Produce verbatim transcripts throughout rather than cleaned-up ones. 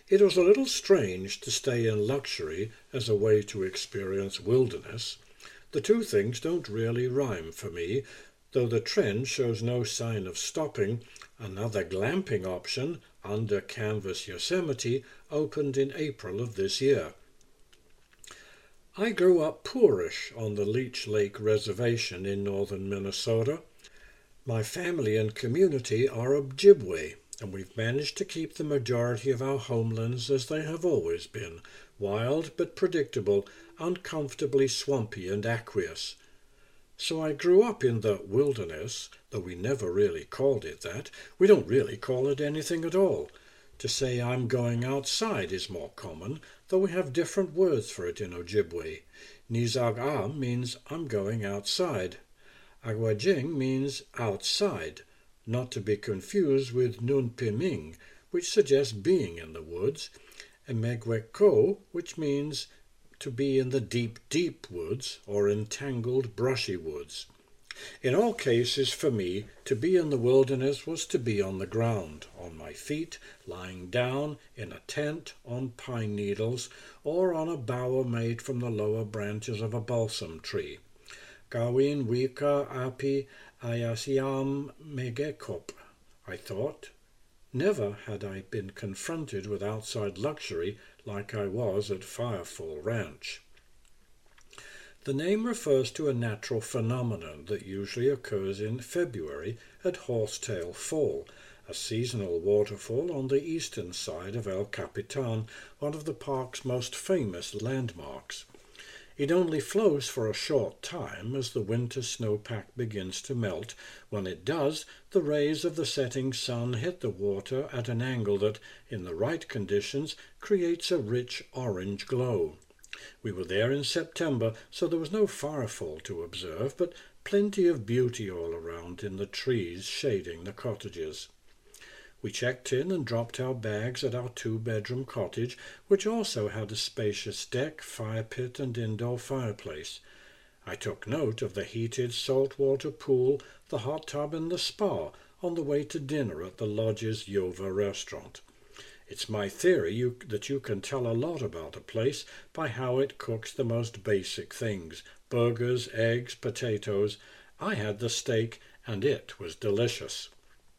It was a little strange to stay in luxury as a way to experience wilderness. The two things don't really rhyme for me, though the trend shows no sign of stopping. Another glamping option, Under Canvas Yosemite, opened in April of this year. I grew up poorish on the Leech Lake Reservation in northern Minnesota. My family and community are Ojibwe, and we've managed to keep the majority of our homelands as they have always been, wild but predictable, uncomfortably swampy and aqueous. So I grew up in the wilderness, though we never really called it that. We don't really call it anything at all. To say I'm going outside is more common, though we have different words for it in Ojibwe. Nizag-a means I'm going outside. Agwajing means outside, not to be confused with Nunpiming, which suggests being in the woods, and Megweko, which means to be in the deep, deep woods or entangled, brushy woods. In all cases, for me, to be in the wilderness was to be on the ground, on my feet, lying down, in a tent, on pine needles, or on a bower made from the lower branches of a balsam tree. Gawin wika api ayasiam megekop, I thought. Never had I been confronted with outside luxury like I was at Firefall Ranch. The name refers to a natural phenomenon that usually occurs in February at Horsetail Fall, a seasonal waterfall on the eastern side of El Capitan, one of the park's most famous landmarks. It only flows for a short time as the winter snowpack begins to melt. When it does, the rays of the setting sun hit the water at an angle that, in the right conditions, creates a rich orange glow. We were there in September, so there was no firefall to observe, but plenty of beauty all around in the trees shading the cottages. We checked in and dropped our bags at our two-bedroom cottage, which also had a spacious deck, fire pit, and indoor fireplace. I took note of the heated saltwater pool, the hot tub, and the spa on the way to dinner at the lodge's Yova restaurant. It's my theory you, that you can tell a lot about a place by how it cooks the most basic things, burgers, eggs, potatoes. I had the steak, and it was delicious.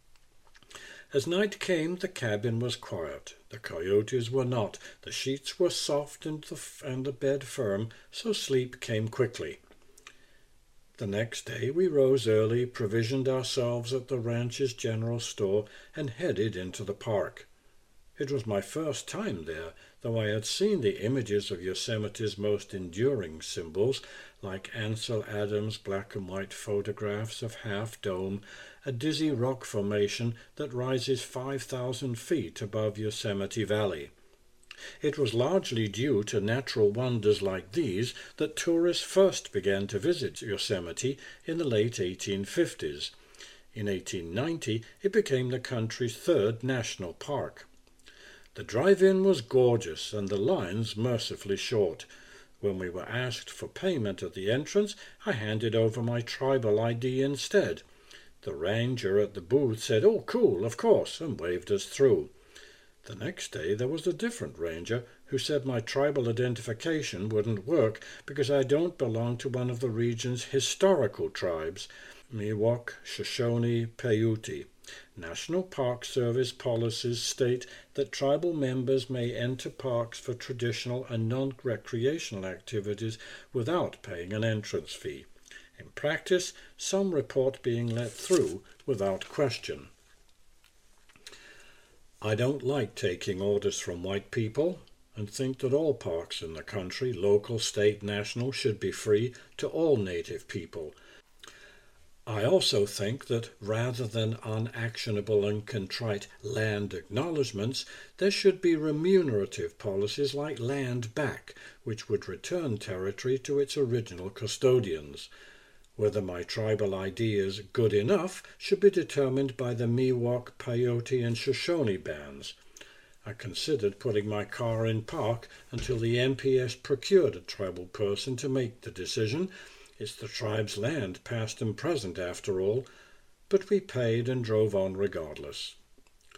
As night came, the cabin was quiet. The coyotes were not. The sheets were soft and the, and the bed firm, so sleep came quickly. The next day we rose early, provisioned ourselves at the ranch's general store, and headed into the park. It was my first time there, though I had seen the images of Yosemite's most enduring symbols, like Ansel Adams' black and white photographs of Half Dome, a dizzy rock formation that rises five thousand feet above Yosemite Valley. It was largely due to natural wonders like these that tourists first began to visit Yosemite in the late eighteen fifties. In eighteen ninety, it became the country's third national park. The drive-in was gorgeous and the lines mercifully short. When we were asked for payment at the entrance, I handed over my tribal I D instead. The ranger at the booth said, "Oh, cool, of course," and waved us through. The next day there was a different ranger who said my tribal identification wouldn't work because I don't belong to one of the region's historical tribes, Miwok, Shoshone, Paiute. National Park Service policies state that tribal members may enter parks for traditional and non-recreational activities without paying an entrance fee. In practice, some report being let through without question. I don't like taking orders from white people and think that all parks in the country, local, state, national, should be free to all native people. I also think that rather than unactionable and contrite land acknowledgements, there should be remunerative policies like land back, which would return territory to its original custodians. Whether my tribal I D is good enough should be determined by the Miwok, Paiute, and Shoshone bands. I considered putting my car in park until the M P S procured a tribal person to make the decision. It's the tribe's land, past and present, after all, but we paid and drove on regardless.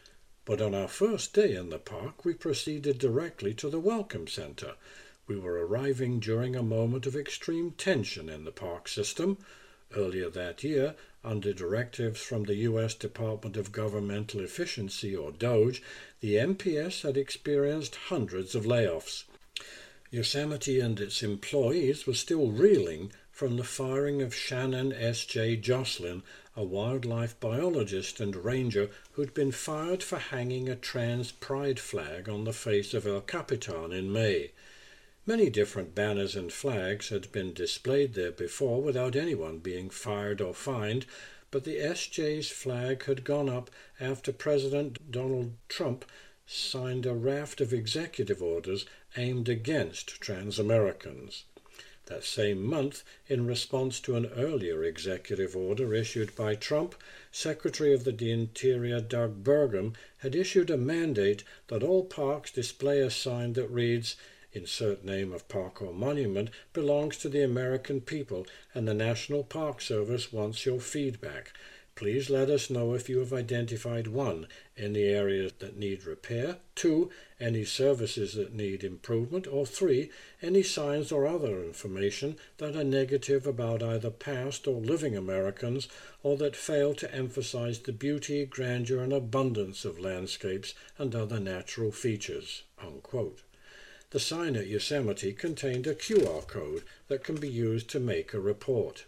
But on our first day in the park, we proceeded directly to the Welcome Center. We were arriving during a moment of extreme tension in the park system. Earlier that year, under directives from the U S Department of Governmental Efficiency, or DOGE, the M P S had experienced hundreds of layoffs. Yosemite and its employees were still reeling from the firing of Shannon S J Jocelyn, a wildlife biologist and ranger who'd been fired for hanging a trans pride flag on the face of El Capitan in May. Many different banners and flags had been displayed there before without anyone being fired or fined, but the S J's flag had gone up after President Donald Trump signed a raft of executive orders aimed against trans Americans. That same month, in response to an earlier executive order issued by Trump, Secretary of the Interior Doug Burgum had issued a mandate that all parks display a sign that reads, "Insert name of park or monument belongs to the American people, and the National Park Service wants your feedback. Please let us know if you have identified one, any areas that need repair, two, any services that need improvement, or three, any signs or other information that are negative about either past or living Americans, or that fail to emphasize the beauty, grandeur, and abundance of landscapes and other natural features." Unquote. The sign at Yosemite contained a Q R code that can be used to make a report.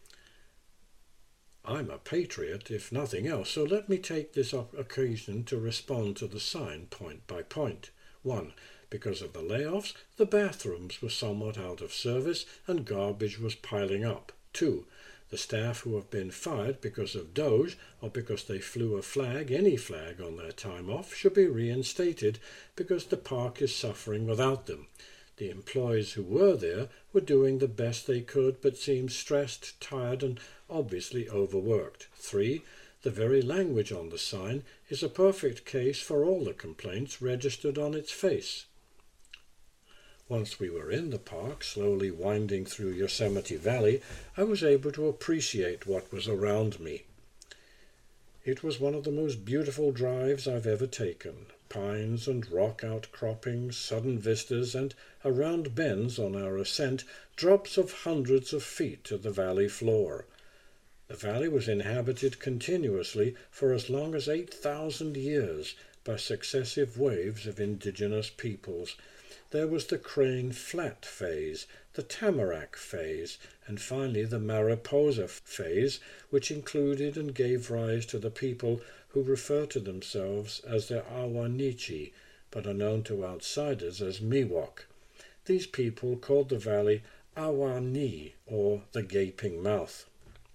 I'm a patriot, if nothing else, so let me take this occasion to respond to the sign point by point. One, because of the layoffs, the bathrooms were somewhat out of service and garbage was piling up. Two, the staff who have been fired because of DOGE or because they flew a flag, any flag, on their time off, should be reinstated because the park is suffering without them. The employees who were there were doing the best they could, but seemed stressed, tired, and obviously overworked. Three, the very language on the sign is a perfect case for all the complaints registered on its face. Once we were in the park, slowly winding through Yosemite Valley, I was able to appreciate what was around me. It was one of the most beautiful drives I've ever taken. Pines and rock outcroppings, sudden vistas, and around bends on our ascent, drops of hundreds of feet to the valley floor. The valley was inhabited continuously for as long as eight thousand years by successive waves of indigenous peoples. There was the Crane Flat phase, the Tamarack phase, and finally the Mariposa phase, which included and gave rise to the people who refer to themselves as the Ahwahneechee, but are known to outsiders as Miwok. These people called the valley Ahwahnee, or the Gaping Mouth.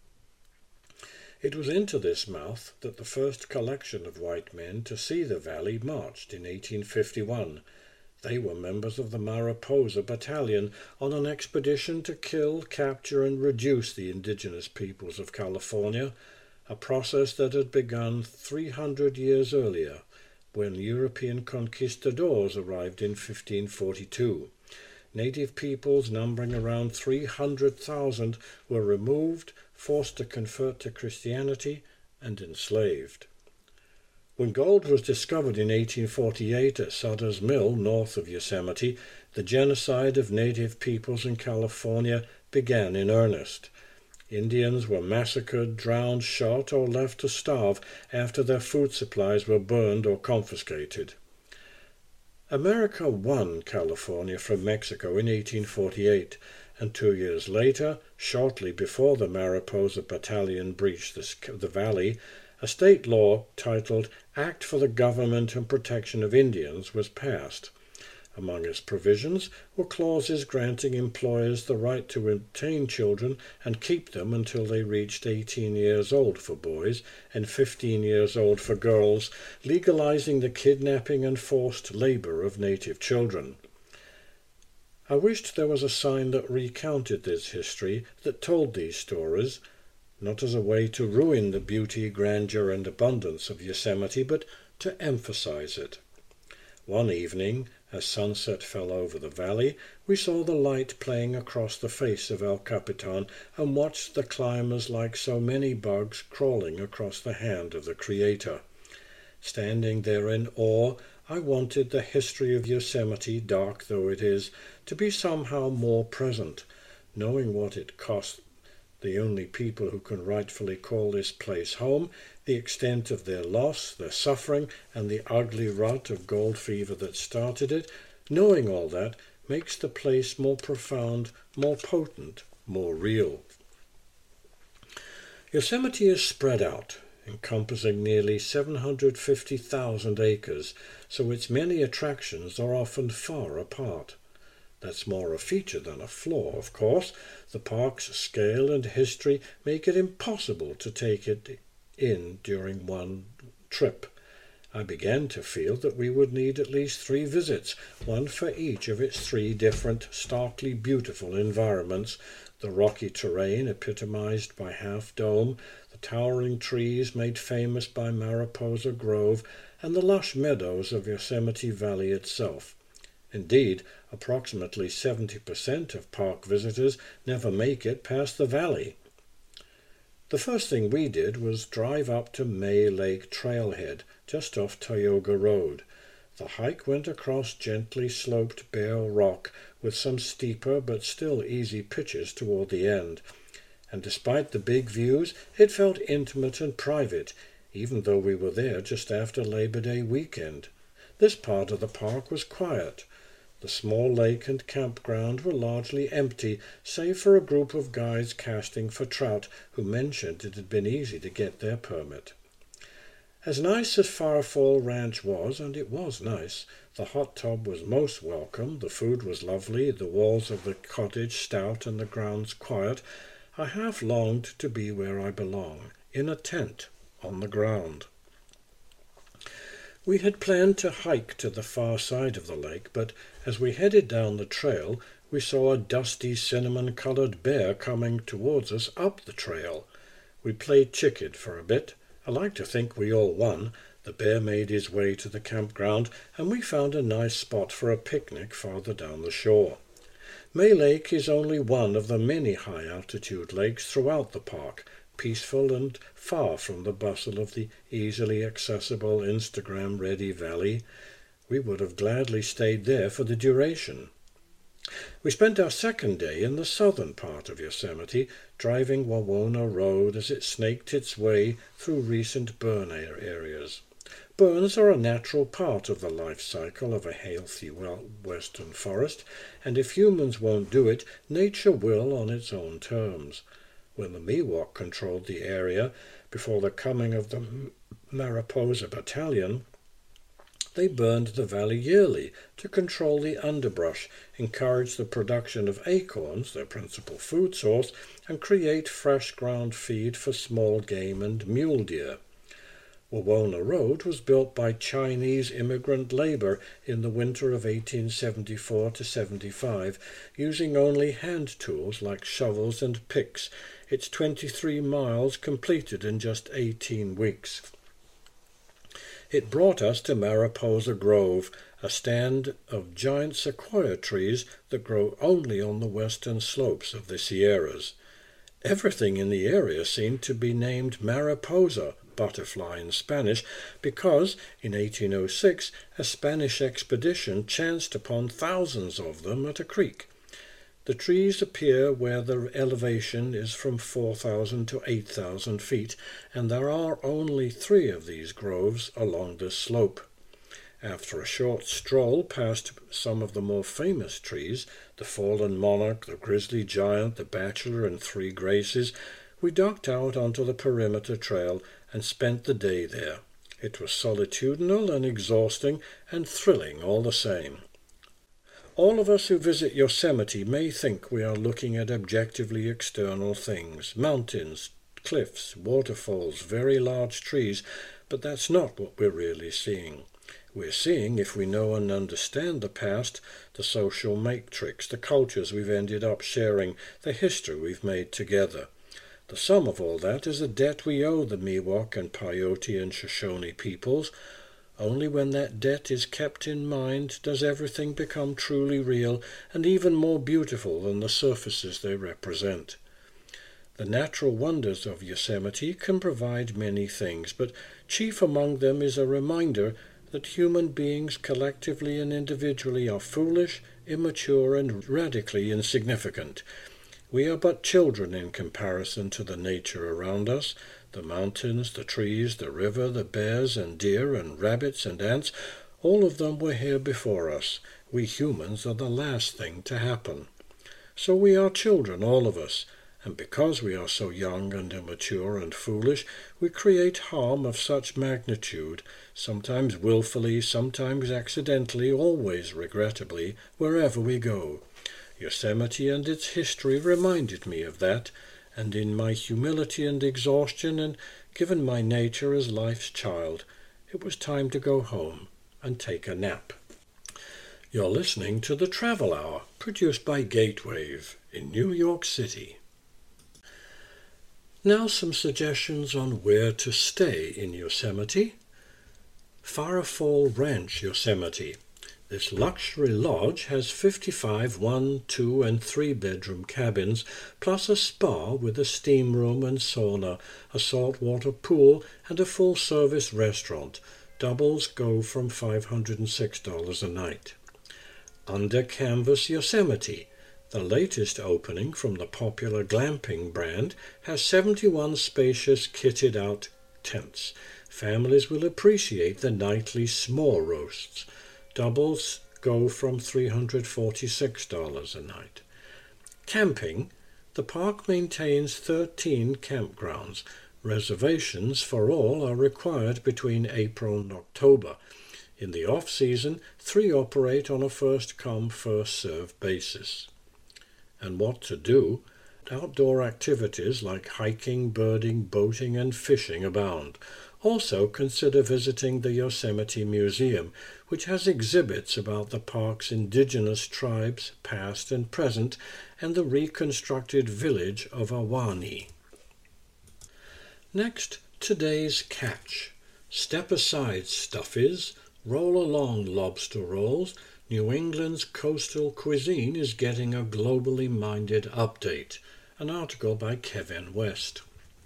It was into this mouth that the first collection of white men to see the valley marched in eighteen fifty-one. They were members of the Mariposa Battalion on an expedition to kill, capture, and reduce the indigenous peoples of California, a process that had begun three hundred years earlier, when European conquistadors arrived in fifteen forty-two. Native peoples numbering around three hundred thousand were removed, forced to convert to Christianity, and enslaved. When gold was discovered in eighteen forty-eight at Sutter's Mill, north of Yosemite, the genocide of native peoples in California began in earnest. Indians were massacred, drowned, shot, or left to starve after their food supplies were burned or confiscated. America won California from Mexico in eighteen forty-eight, and two years later, shortly before the Mariposa Battalion breached the, the valley, a state law titled Act for the Government and Protection of Indians was passed. Among its provisions were clauses granting employers the right to obtain children and keep them until they reached eighteen years old for boys and fifteen years old for girls, legalizing the kidnapping and forced labor of native children. I wished there was a sign that recounted this history, that told these stories, not as a way to ruin the beauty, grandeur, and abundance of Yosemite, but to emphasize it. One evening, as sunset fell over the valley, we saw the light playing across the face of El Capitan and watched the climbers like so many bugs crawling across the hand of the Creator. Standing there in awe, I wanted the history of Yosemite, dark though it is, to be somehow more present, knowing what it cost the only people who can rightfully call this place home, the extent of their loss, their suffering, and the ugly rut of gold fever that started it. Knowing all that makes the place more profound, more potent, more real. Yosemite is spread out, encompassing nearly seven hundred fifty thousand acres, so its many attractions are often far apart. That's more a feature than a flaw, of course. The park's scale and history make it impossible to take it in during one trip. I began to feel that we would need at least three visits, one for each of its three different, starkly beautiful environments: the rocky terrain epitomized by Half Dome, the towering trees made famous by Mariposa Grove, and the lush meadows of Yosemite Valley itself. Indeed, approximately seventy percent of park visitors never make it past the valley. The first thing we did was drive up to May Lake Trailhead, just off Tioga Road. The hike went across gently sloped bare rock with some steeper but still easy pitches toward the end, and despite the big views, it felt intimate and private, even though we were there just after Labor Day weekend. This part of the park was quiet. The small lake and campground were largely empty, save for a group of guides casting for trout who mentioned it had been easy to get their permit. As nice as Firefall Ranch was, and it was nice, the hot tub was most welcome, the food was lovely, the walls of the cottage stout and the grounds quiet, I half longed to be where I belong, in a tent on the ground. We had planned to hike to the far side of the lake, but as we headed down the trail, we saw a dusty cinnamon-colored bear coming towards us up the trail. We played chicken for a bit. I like to think we all won. The bear made his way to the campground, and we found a nice spot for a picnic farther down the shore. May Lake is only one of the many high-altitude lakes throughout the park, peaceful and far from the bustle of the easily accessible Instagram-ready valley. We would have gladly stayed there for the duration. We spent our second day in the southern part of Yosemite, driving Wawona Road as it snaked its way through recent burn areas. Burns are a natural part of the life cycle of a healthy western forest, and if humans won't do it, nature will on its own terms. When the Miwok controlled the area before the coming of the Mariposa Battalion, they burned the valley yearly to control the underbrush, encourage the production of acorns, their principal food source, and create fresh ground feed for small game and mule deer. Wawona Road was built by Chinese immigrant labor in the winter of eighteen seventy-four to seventy-five, using only hand tools like shovels and picks. Its twenty-three miles completed in just eighteen weeks. It brought us to Mariposa Grove, a stand of giant sequoia trees that grow only on the western slopes of the Sierras. Everything in the area seemed to be named Mariposa, butterfly in Spanish, because in eighteen oh six a Spanish expedition chanced upon thousands of them at a creek. The trees appear where the elevation is from four thousand to eight thousand feet, and there are only three of these groves along this slope. After a short stroll past some of the more famous trees, the fallen monarch, the grizzly giant, the bachelor, and three graces, we ducked out onto the perimeter trail and spent the day there. It was solitudinal and exhausting, and thrilling all the same. All of us who visit Yosemite may think we are looking at objectively external things, mountains, cliffs, waterfalls, very large trees, but that's not what we're really seeing. We're seeing, if we know and understand the past, the social matrix, the cultures we've ended up sharing, the history we've made together. The sum of all that is a debt we owe the Miwok and Paiute and Shoshone peoples. Only when that debt is kept in mind does everything become truly real and even more beautiful than the surfaces they represent. The natural wonders of Yosemite can provide many things, but chief among them is a reminder that human beings collectively and individually are foolish, immature, and radically insignificant. We are but children in comparison to the nature around us. The mountains, the trees, the river, the bears and deer and rabbits and ants, all of them were here before us. We humans are the last thing to happen. So we are children, all of us, and because we are so young and immature and foolish, we create harm of such magnitude, sometimes willfully, sometimes accidentally, always regrettably, wherever we go. Yosemite and its history reminded me of that, and in my humility and exhaustion, and given my nature as life's child, it was time to go home and take a nap. You're listening to the Travel Hour, produced by Gatewave in New York City. Now some suggestions on where to stay in Yosemite. Firefall Ranch, Yosemite. This luxury lodge has fifty-five one, two, and three-bedroom cabins, plus a spa with a steam room and sauna, a saltwater pool, and a full-service restaurant. Doubles go from five hundred six dollars a night. Under Canvas Yosemite. The latest opening from the popular glamping brand has seventy-one spacious kitted-out tents. Families will appreciate the nightly s'more roasts. Doubles go from three hundred forty-six dollars a night. Camping. The park maintains thirteen campgrounds. Reservations for all are required between April and October. In the off-season, three operate on a first-come, first-served basis. And what to do? Outdoor activities like hiking, birding, boating, and fishing abound. Also consider visiting the Yosemite Museum, which has exhibits about the park's indigenous tribes, past and present, and the reconstructed village of Ahwahnee. Next, today's catch. Step aside, stuffies. Roll along, lobster rolls. New England's coastal cuisine is getting a globally minded update. An article by Kevin West.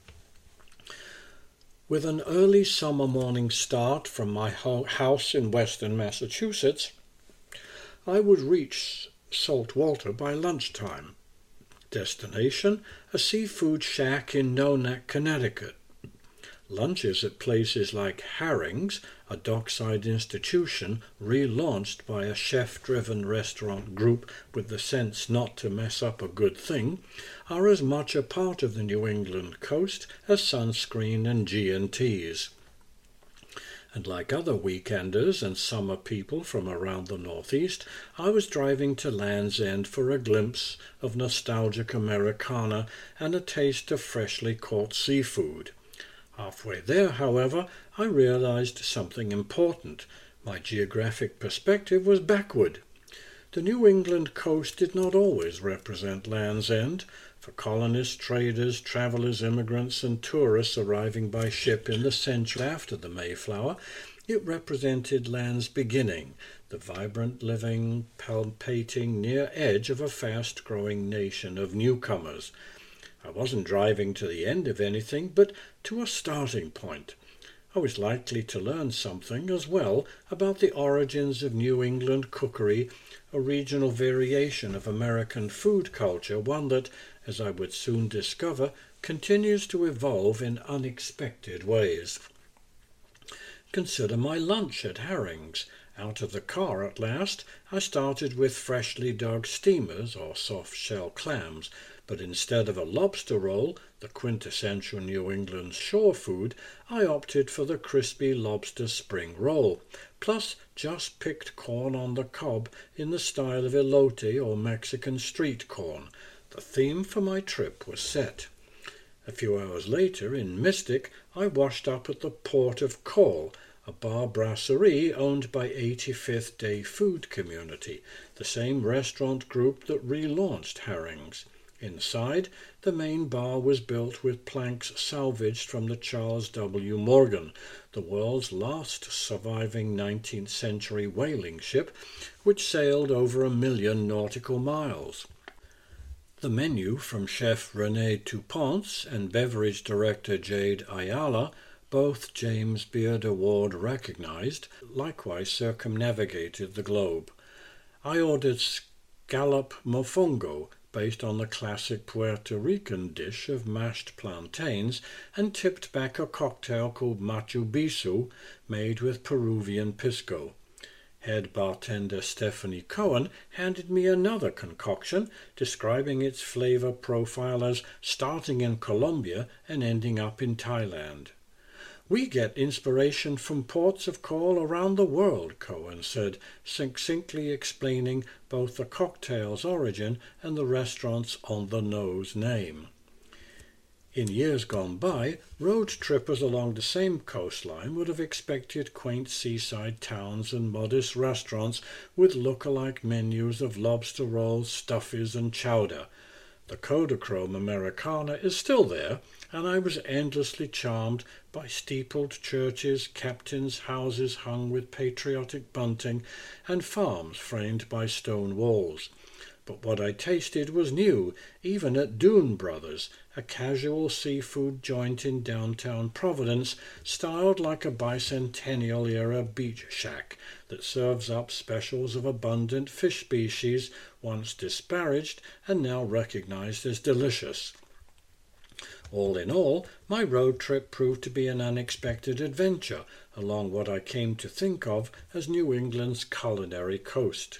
With an early summer morning start from my ho- house in western Massachusetts, I would reach Saltwater by lunchtime. Destination, a seafood shack in Nonak, Connecticut. Lunches at places like Harring's, a dockside institution relaunched by a chef-driven restaurant group with the sense not to mess up a good thing, are as much a part of the New England coast as Sunscreen and G and T's. And like other weekenders and summer people from around the Northeast, I was driving to Land's End for a glimpse of nostalgic Americana and a taste of freshly caught seafood. Halfway there, however, I realized something important. My geographic perspective was backward. The New England coast did not always represent Land's End. For colonists, traders, travelers, immigrants, and tourists arriving by ship in the century after the Mayflower, it represented land's beginning, the vibrant, living, palpating near edge of a fast-growing nation of newcomers. I wasn't driving to the end of anything, but to a starting point. I was likely to learn something as well about the origins of New England cookery, a regional variation of American food culture, one that, as I would soon discover, continues to evolve in unexpected ways. Consider my lunch at Harring's. Out of the car at last, I started with freshly dug steamers or soft-shell clams, but instead of a lobster roll, the quintessential New England shore food, I opted for the crispy lobster spring roll, plus just picked corn on the cob in the style of elote or Mexican street corn. The theme for my trip was set. A few hours later, in Mystic, I washed up at the Port of Call, a bar brasserie owned by eighty-fifth Day Food Community, the same restaurant group that relaunched Harring's. Inside, the main bar was built with planks salvaged from the Charles W. Morgan, the world's last surviving nineteenth century whaling ship, which sailed over a million nautical miles. The menu from chef René Touponce and beverage director Jade Ayala, both James Beard Award recognized, likewise circumnavigated the globe. I ordered scallop mofongo, based on the classic Puerto Rican dish of mashed plantains, and tipped back a cocktail called Machu Bisu, made with Peruvian pisco. Head bartender Stephanie Cohen handed me another concoction, describing its flavor profile as starting in Colombia and ending up in Thailand. "We get inspiration from ports of call around the world," Cohen said, succinctly explaining both the cocktail's origin and the restaurant's on-the-nose name. In years gone by, road trippers along the same coastline would have expected quaint seaside towns and modest restaurants with look-alike menus of lobster rolls, stuffies, and chowder. The Kodachrome Americana is still there, and I was endlessly charmed by steepled churches, captains' houses hung with patriotic bunting, and farms framed by stone walls. But what I tasted was new, even at Dune Brothers, a casual seafood joint in downtown Providence, styled like a bicentennial-era beach shack that serves up specials of abundant fish species, once disparaged and now recognized as delicious. All in all, my road trip proved to be an unexpected adventure along what I came to think of as New England's culinary coast.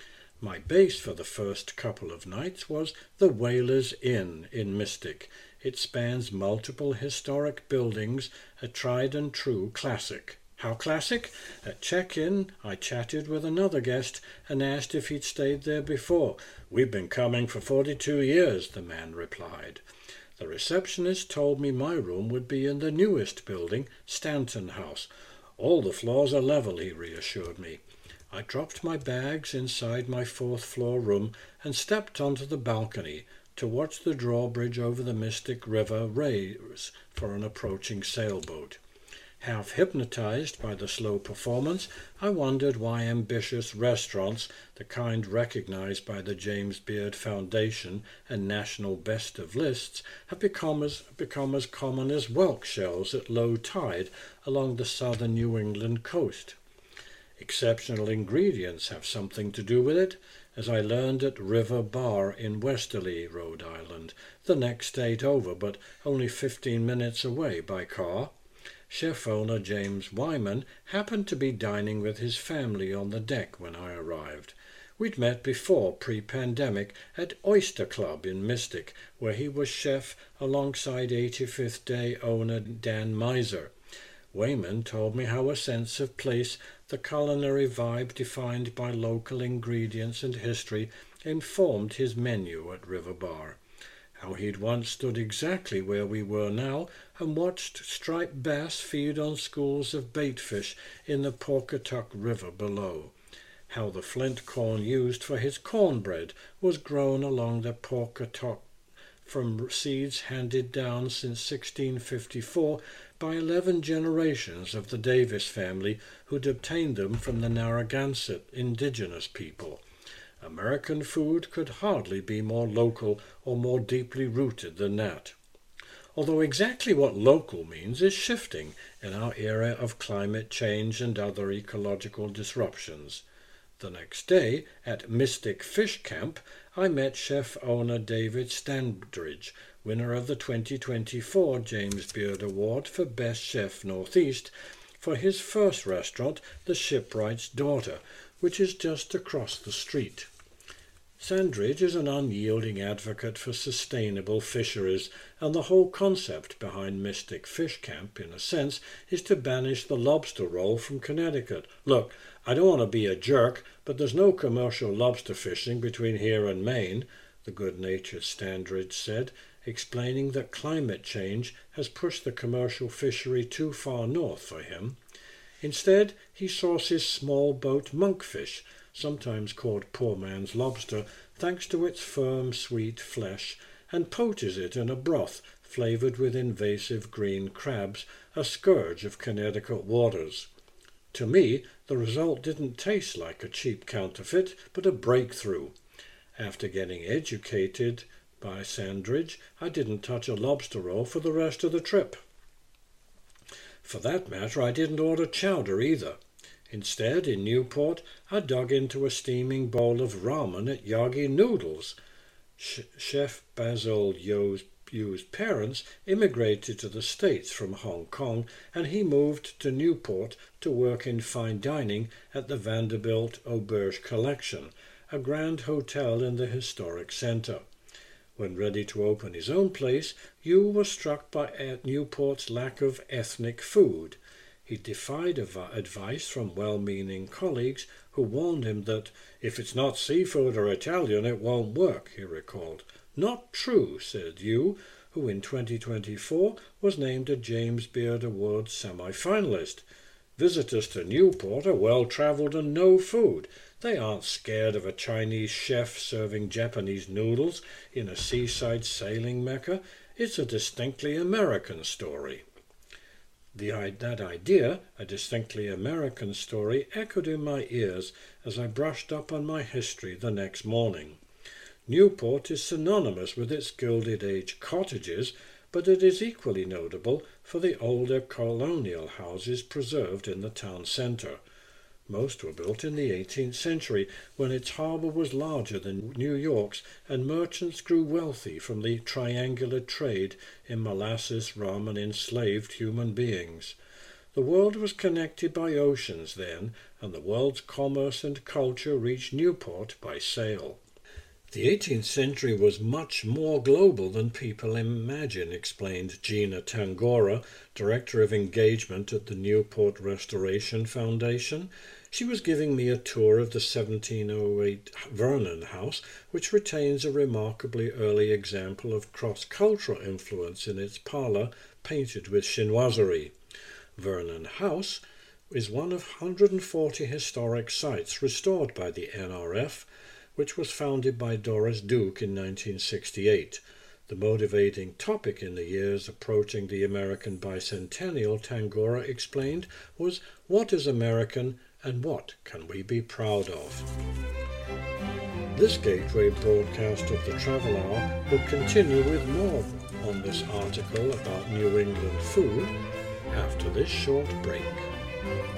My base for the first couple of nights was the Whalers Inn in Mystic. It spans multiple historic buildings, a tried-and-true classic. How classic? At check-in, I chatted with another guest and asked if he'd stayed there before. "We've been coming for forty-two years, the man replied. The receptionist told me my room would be in the newest building, Stanton House. "All the floors are level," he reassured me. I dropped my bags inside my fourth-floor room and stepped onto the balcony to watch the drawbridge over the Mystic River raise for an approaching sailboat. Half hypnotized by the slow performance, I wondered why ambitious restaurants, the kind recognized by the James Beard Foundation and national best of lists, have become as, become as common as whelk shells at low tide along the southern New England coast. Exceptional ingredients have something to do with it, as I learned at River Bar in Westerly, Rhode Island, the next state over, but only fifteen minutes away by car. Chef owner James Wyman happened to be dining with his family on the deck when I arrived. We'd met before, pre-pandemic, at Oyster Club in Mystic, where he was chef alongside eighty-fifth Day owner Dan Miser. Wayman told me how a sense of place, the culinary vibe defined by local ingredients and history, informed his menu at River Bar. How he'd once stood exactly where we were now and watched striped bass feed on schools of baitfish in the Pawcatuck River below. How the flint corn used for his cornbread was grown along the Pawcatuck from seeds handed down since sixteen fifty-four by eleven generations of the Davis family who'd obtained them from the Narragansett indigenous people. American food could hardly be more local or more deeply rooted than that. Although exactly what local means is shifting in our era of climate change and other ecological disruptions. The next day, at Mystic Fish Camp, I met chef owner David Standridge, winner of the twenty twenty-four James Beard Award for Best Chef Northeast, for his first restaurant, The Shipwright's Daughter, which is just across the street. Sandridge is an unyielding advocate for sustainable fisheries, and the whole concept behind Mystic Fish Camp, in a sense, is to banish the lobster roll from Connecticut. Look, I don't want to be a jerk, but there's no commercial lobster fishing between here and Maine, the good-natured Standridge said, explaining that climate change has pushed the commercial fishery too far north for him. Instead, he sources small boat monkfish, sometimes called poor man's lobster, thanks to its firm, sweet flesh, and poaches it in a broth flavored with invasive green crabs, a scourge of Connecticut waters. To me, the result didn't taste like a cheap counterfeit, but a breakthrough. After getting educated by Sandridge, I didn't touch a lobster roll for the rest of the trip. For that matter, I didn't order chowder either. Instead, in Newport, I dug into a steaming bowl of ramen at Yagi Noodles. Sh- Chef Basil Yu's Yu's parents immigrated to the States from Hong Kong, and he moved to Newport to work in fine dining at the Vanderbilt Auberge Collection, a grand hotel in the historic centre. When ready to open his own place, Yu was struck by Newport's lack of ethnic food. He defied advice from well-meaning colleagues who warned him that if it's not seafood or Italian, it won't work, he recalled. Not true, said Yu, who in twenty twenty-four was named a James Beard Award semi-finalist. Visitors to Newport are well-travelled and know food. They aren't scared of a Chinese chef serving Japanese noodles in a seaside sailing mecca. It's a distinctly American story. The, that idea, a distinctly American story, echoed in my ears as I brushed up on my history the next morning. Newport is synonymous with its Gilded Age cottages, but it is equally notable for the older colonial houses preserved in the town centre. Most were built in the eighteenth century, when its harbour was larger than New York's, and merchants grew wealthy from the triangular trade in molasses, rum, and enslaved human beings. The world was connected by oceans then, and the world's commerce and culture reached Newport by sail. The eighteenth century was much more global than people imagine, explained Gina Tangora, Director of Engagement at the Newport Restoration Foundation. She was giving me a tour of the seventeen oh eight Vernon House, which retains a remarkably early example of cross-cultural influence in its parlour, painted with chinoiserie. Vernon House is one of one hundred forty historic sites restored by the N R F, which was founded by Doris Duke in nineteen sixty-eight. The motivating topic in the years approaching the American bicentennial, Tangora explained, was what is American and what can we be proud of? This Gateway broadcast of the Travel Hour will continue with more on this article about New England food after this short break.